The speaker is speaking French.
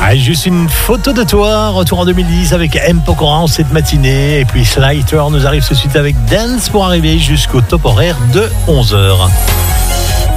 Juste une photo de toi, retour en 2010 avec M. Pokora en cette matinée. Et puis Slighter nous arrive tout de suite avec Dance pour arriver jusqu'au top horaire de 11h.